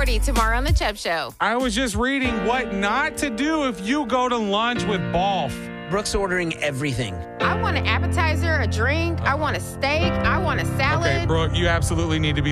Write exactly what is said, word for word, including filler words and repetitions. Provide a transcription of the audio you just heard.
forty tomorrow on The Chubb Show. I was just reading what not to do if you go to lunch with Balf. Brooke's ordering everything. I want an appetizer, a drink. I want a steak. I want a salad. Okay, Brooke, you absolutely need to be